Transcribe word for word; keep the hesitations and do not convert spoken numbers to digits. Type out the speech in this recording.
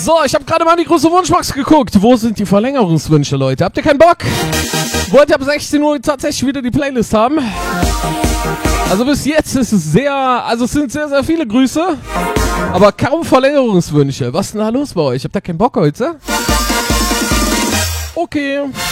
So, ich habe gerade mal in die große Wunschbox geguckt. Wo sind die Verlängerungswünsche, Leute? Habt ihr keinen Bock? Wollt ihr ab sechzehn Uhr tatsächlich wieder die Playlist haben? Also bis jetzt ist es sehr, also es sind sehr, sehr viele Grüße, aber kaum Verlängerungswünsche. Was ist denn da los bei euch? Habt ihr keinen Bock heute? Okay.